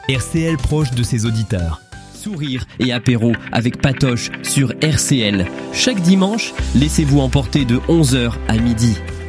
RCL proche de ses auditeurs. Sourire et apéro avec Patoche sur RCL. Chaque dimanche, laissez-vous emporter de 11h à midi.